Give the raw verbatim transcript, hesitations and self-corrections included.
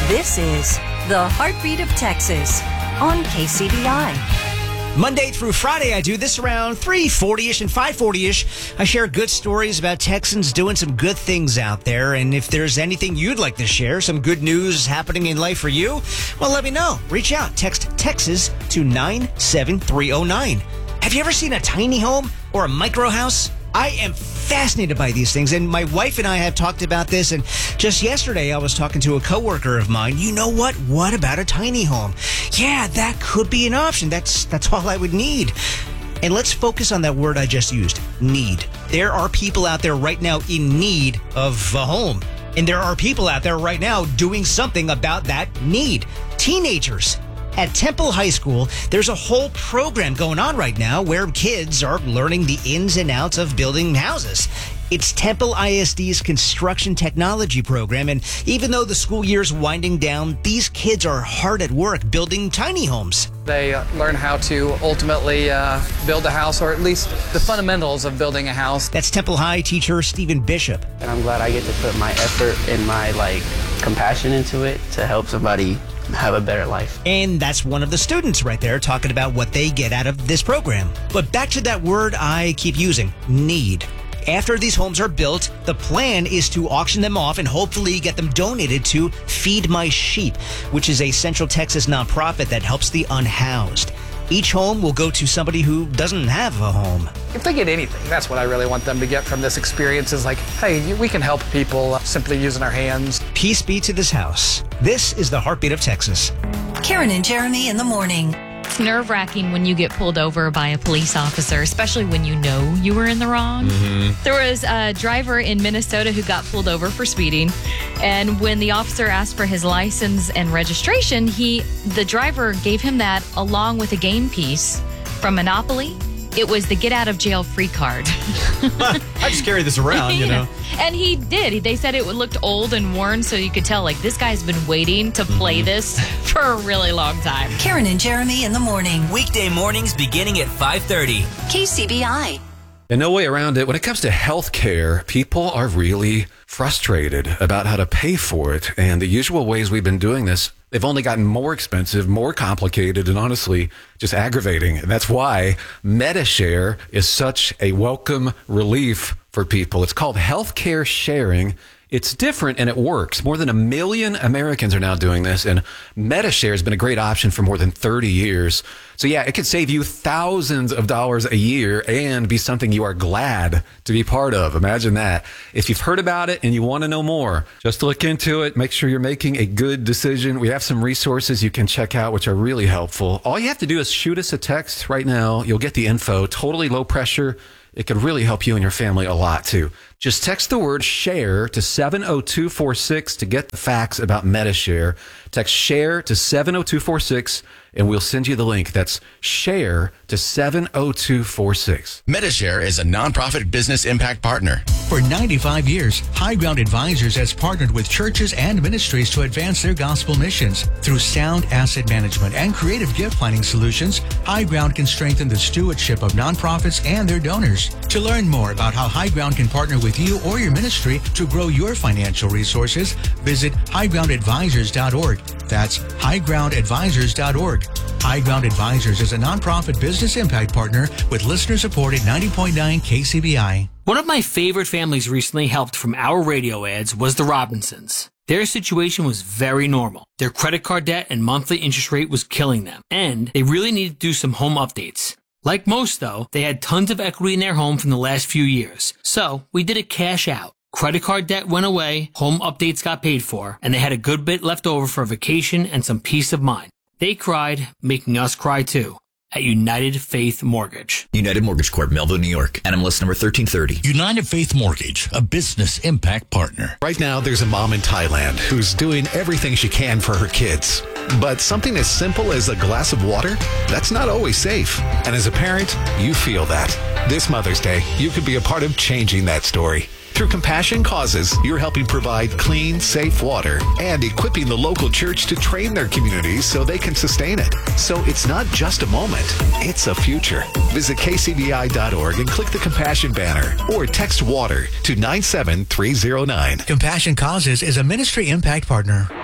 This is the Heartbeat of Texas on K C B I. Monday through Friday, I do this around three forty-ish and five forty-ish. I share good stories about Texans doing some good things out there. And if there's anything you'd like to share, some good news happening in life for you, well, let me know. Reach out. Text Texas to nine seven three oh nine. Have you ever seen a tiny home or a micro house? I am fascinated by these things, and my wife and I have talked about this, and just yesterday I was talking to a coworker of mine. You know what? What about a tiny home? Yeah, that could be an option. That's that's all I would need. And let's focus on that word I just used, need. There are people out there right now in need of a home, and there are people out there right now doing something about that need. Teenagers. At Temple High School, there's a whole program going on right now where kids are learning the ins and outs of building houses. It's Temple I S D's construction technology program, and even though the school year's winding down, these kids are hard at work building tiny homes. They learn how to ultimately uh, build a house, or at least the fundamentals of building a house. That's Temple High teacher Stephen Bishop. And I'm glad I get to put my effort and my like compassion into it to help somebody have a better life. And that's one of the students right there talking about what they get out of this program. But back to that word I keep using, need. After these homes are built, the plan is to auction them off and hopefully get them donated to Feed My Sheep, which is a Central Texas nonprofit that helps the unhoused. Each home will go to somebody who doesn't have a home. If they get anything, that's what I really want them to get from this experience is like, hey, we can help people simply using our hands. Peace be to this house. This is the Heartbeat of Texas. Karen and Jeremy in the morning. It's nerve-wracking when you get pulled over by a police officer, especially when you know you were in the wrong. Mm-hmm. There was a driver in Minnesota who got pulled over for speeding, and when the officer asked for his license and registration, he, the driver gave him that along with a game piece from Monopoly. It was the get out of jail free card. I just carry this around, you know. And he did. They said it looked old and worn, so you could tell, like, this guy's been waiting to play mm-hmm. this for a really long time. Karen and Jeremy in the morning. Weekday mornings beginning at five thirty. K C B I. And no way around it. When it comes to health care, people are really frustrated about how to pay for it. And the usual ways we've been doing this, they've only gotten more expensive, more complicated, and honestly, just aggravating. And that's why Medi-Share is such a welcome relief for people. It's called healthcare sharing. It's different and it works. More than a million Americans are now doing this, and Medi-Share has been a great option for more than thirty years. So yeah, it could save you thousands of dollars a year and be something you are glad to be part of. Imagine that. If you've heard about it and you want to know more, just look into it. Make sure you're making a good decision. We have some resources you can check out, which are really helpful. All you have to do is shoot us a text right now. You'll get the info. Totally low pressure. It could really help you and your family a lot, too. Just text the word SHARE to seven oh two four six to get the facts about Medi-Share. Text SHARE to seven oh two four six, and we'll send you the link. That's SHARE to seven oh two four six. Medi-Share is a nonprofit business impact partner. For ninety-five years, High Ground Advisors has partnered with churches and ministries to advance their gospel missions. Through sound asset management and creative gift planning solutions, High Ground can strengthen the stewardship of nonprofits and their donors. To learn more about how High Ground can partner with you or your ministry to grow your financial resources, visit high ground advisors dot org. That's high ground advisors dot org. High Ground Advisors is a nonprofit business impact partner with listener-supported ninety point nine K C B I. One of my favorite families recently helped from our radio ads was the Robinsons. Their situation was very normal. Their credit card debt and monthly interest rate was killing them, and they really needed to do some home updates. Like most, though, they had tons of equity in their home from the last few years. So we did a cash out. Credit card debt went away, home updates got paid for, and they had a good bit left over for a vacation and some peace of mind. They cried, making us cry too. At United Faith Mortgage. United Mortgage Corp, Melville, New York. N M L S number thirteen thirty. United Faith Mortgage, a business impact partner. Right now, there's a mom in Thailand who's doing everything she can for her kids. But something as simple as a glass of water, that's not always safe. And as a parent, you feel that. This Mother's Day, you could be a part of changing that story. Through Compassion Causes, you're helping provide clean, safe water and equipping the local church to train their communities so they can sustain it. So it's not just a moment, it's a future. Visit K C B I dot org and click the Compassion banner or text WATER to nine seven three zero nine. Compassion Causes is a ministry impact partner.